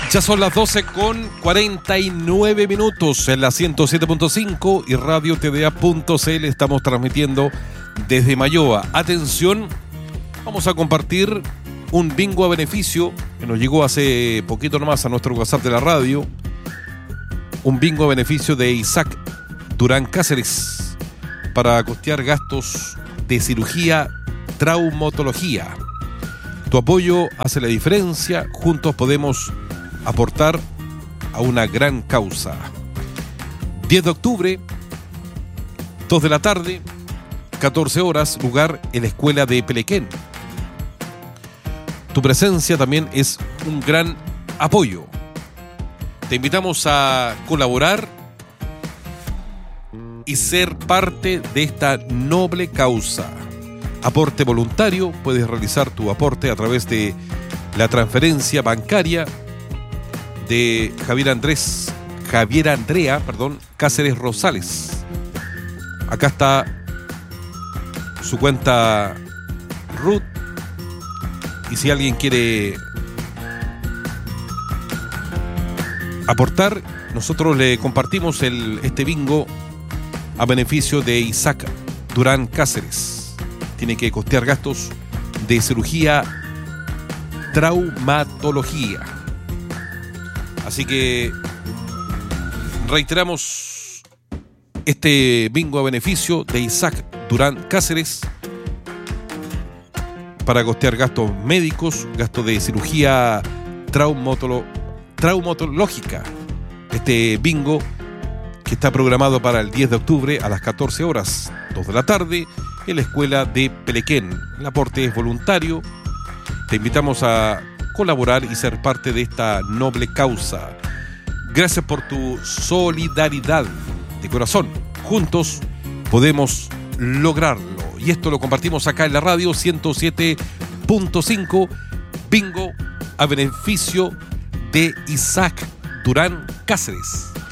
Ya son las 12:49 en la 107.5 y radiotda.cl. Estamos transmitiendo desde Mayoa. Atención, vamos a compartir un bingo a beneficio que nos llegó hace poquito nomás a nuestro WhatsApp de la radio. Un bingo a beneficio de Isaac Durán Cáceres para costear gastos de cirugía, traumatología. Tu apoyo hace la diferencia. Juntos podemos aportar a una gran causa. 10 de octubre, 2 de la tarde, 14 horas, lugar en la escuela de Pelequén. Tu presencia también es un gran apoyo. Te invitamos a colaborar y ser parte de esta noble causa. Aporte voluntario, puedes realizar tu aporte a través de la transferencia bancaria de Javier Andrea Cáceres Rosales. Acá está su cuenta RUT, y si alguien quiere aportar, nosotros le compartimos este bingo a beneficio de Isaac Durán Cáceres. Tiene que costear gastos de cirugía, traumatología. Así que reiteramos este bingo a beneficio de Isaac Durán Cáceres para costear gastos médicos, gastos de cirugía traumatológica. Este bingo que está programado para el 10 de octubre a las 14 horas, 2 de la tarde, en la escuela de Pelequén. El aporte es voluntario. Te invitamos a colaborar y ser parte de esta noble causa. Gracias por tu solidaridad de corazón. Juntos podemos lograrlo. Y esto lo compartimos acá en la radio 107.5. Bingo a beneficio de Isaac Durán Cáceres.